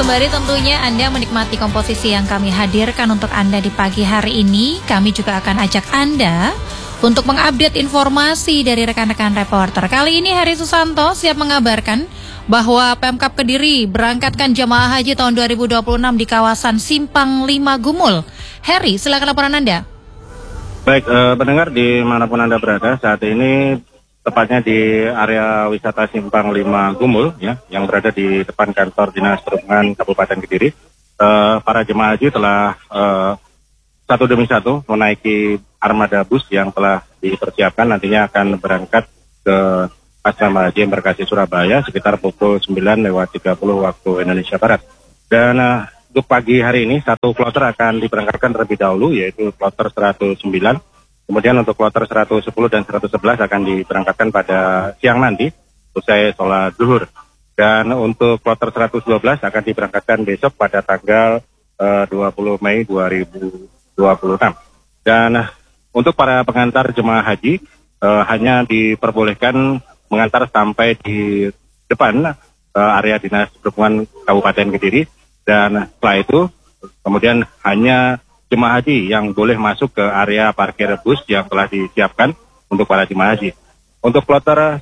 Sembari tentunya Anda menikmati komposisi yang kami hadirkan untuk Anda di pagi hari ini, kami juga akan ajak Anda untuk mengupdate informasi dari rekan-rekan reporter. Kali ini Heri Susanto siap mengabarkan bahwa Pemkab Kediri berangkatkan jemaah haji tahun 2026 di kawasan Simpang 5 Gumul. Heri, silakan laporan Anda. Baik, pendengar dimanapun Anda berada, saat ini tepatnya di area wisata Simpang 5 Gumul, ya, yang berada di depan kantor Dinas Perhubungan Kabupaten Kediri. Para jemaah haji telah satu demi satu menaiki armada bus yang telah dipersiapkan, nantinya akan berangkat ke Asrama Haji Embarkasi Surabaya sekitar pukul 9:30 waktu Indonesia Barat. Dan untuk pagi hari ini satu kloter akan diberangkatkan terlebih dahulu, yaitu kloter 109. Kemudian untuk kloter 110 dan 111 akan diberangkatkan pada siang nanti usai sholat zuhur. Dan untuk kloter 112 akan diberangkatkan besok pada tanggal 20 Mei 2026. Dan untuk para pengantar jemaah haji hanya diperbolehkan mengantar sampai di depan area Dinas Perhubungan Kabupaten Kediri. Dan setelah itu kemudian hanya jemaah haji yang boleh masuk ke area parkir bus yang telah disiapkan untuk para jemaah haji. Untuk kloter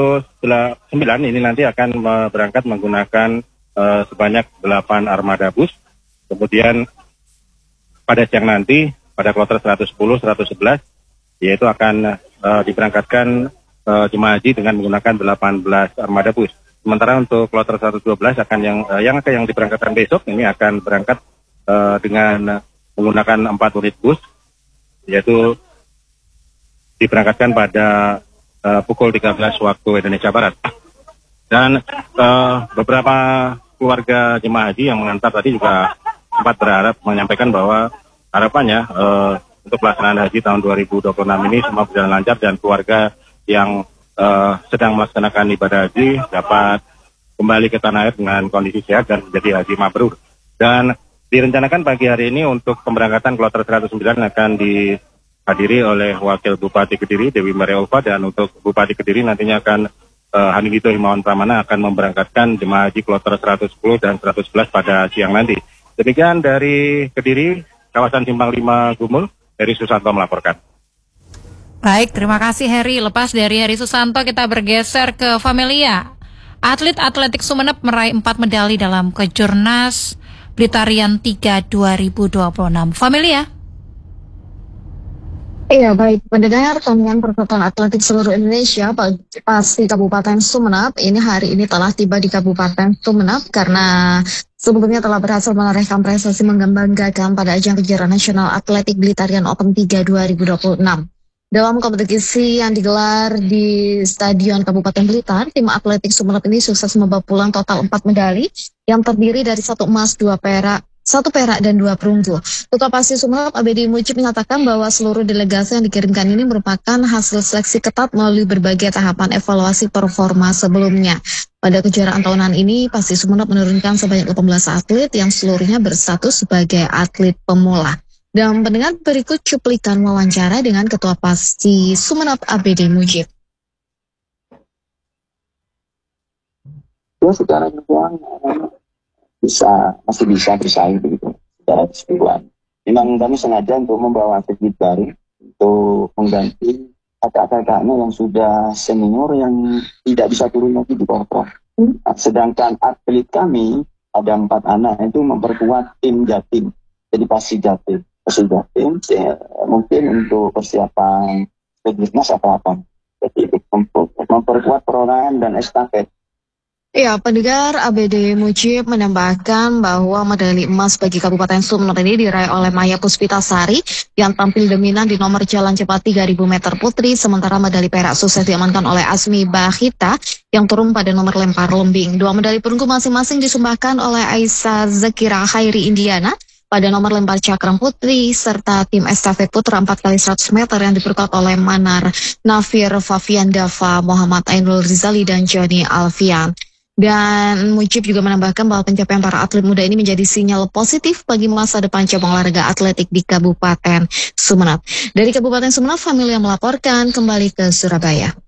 109 ini nanti akan berangkat menggunakan sebanyak 8 armada bus. Kemudian pada siang nanti pada kloter 110, 111 yaitu akan diberangkatkan jemaah haji dengan menggunakan 18 armada bus. Sementara untuk kloter 112 akan yang diberangkatkan besok ini akan berangkat dengan menggunakan 4 unit bus, yaitu diberangkatkan pada pukul 13 waktu Indonesia Barat. Dan beberapa keluarga jemaah haji yang mengantar tadi juga sempat berharap menyampaikan bahwa harapannya untuk pelaksanaan haji tahun 2026 ini semua berjalan lancar dan keluarga yang sedang melaksanakan ibadah haji dapat kembali ke tanah air dengan kondisi sehat dan menjadi haji mabrur. Dan direncanakan pagi hari ini untuk pemberangkatan kloter 109 akan dihadiri oleh Wakil Bupati Kediri, Dewi Maria Ulfa, dan untuk Bupati Kediri nantinya akan Hanifito Himawan Pramana akan memberangkatkan jemaah haji kloter 110 dan 111 pada siang nanti. Demikian dari Kediri, kawasan Simpang 5 Gumul, Heri Susanto melaporkan. Baik, terima kasih Heri. Lepas dari Heri Susanto, kita bergeser ke Familia. Atlet atletik Sumeneb meraih 4 medali dalam Kejurnas Blitarian 3 2026. Familia. Iya, baik pendengar, Komite Persatuan Atletik seluruh Indonesia pasti Kabupaten Sumeneb ini hari ini telah tiba di Kabupaten Sumeneb karena sebelumnya telah berhasil menorehkan prestasi membanggakan pada ajang kejuaraan nasional atletik Blitarian Open 3 2026. Dalam kompetisi yang digelar di Stadion Kabupaten Blitar, tim atletik Sumeneb ini sukses membawa pulang total 4 medali yang terdiri dari 1 emas, 2 perak, 1 perak dan 2 perunggu. Ketua Pasti Sumeneb ABD Mujib menyatakan bahwa seluruh delegasi yang dikirimkan ini merupakan hasil seleksi ketat melalui berbagai tahapan evaluasi performa sebelumnya. Pada kejuaraan tahunan ini, Pasti Sumeneb menurunkan sebanyak 18 atlet yang seluruhnya berstatus sebagai atlet pemula. Dan pendengar, berikut cuplikan wawancara dengan Ketua Pasti Sumeneb ABD Mujib. Ya, secara keseluruhan masih bisa bersaing begitu secara keseluruhan. Memang kami sengaja untuk membawa atlet baru untuk mengganti kakak-kakaknya yang sudah senior yang tidak bisa turun lagi di bawah. Sedangkan atlet kami ada 4 anak itu memperkuat tim Jatim, jadi Pasti Jatim. Mungkin untuk persiapan Kejurnas apa-apa. Jadi memperkuat perorangan dan estafet. Ya, pendengar, ABD Mujib menambahkan bahwa medali emas bagi Kabupaten Sumeneb ini diraih oleh Maya Puspitasari yang tampil dominan di nomor jalan cepat 3.000 meter putri, sementara medali perak sukses diamankan oleh Asmi Bahita yang turun pada nomor lempar lembing. 2 medali perunggu masing-masing disumbangkan oleh Aisyah Zakira Khairi Indiana pada nomor lempar cakram putri, serta tim estafet putra 4x100 meter yang diperkuat oleh Manar Nafir, Fafian Dava, Muhammad Ainul Rizali, dan Joni Alfian. Dan Mujib juga menambahkan bahwa pencapaian para atlet muda ini menjadi sinyal positif bagi masa depan cabang olahraga atletik di Kabupaten Sumeneb. Dari Kabupaten Sumeneb, Familia melaporkan kembali ke Surabaya.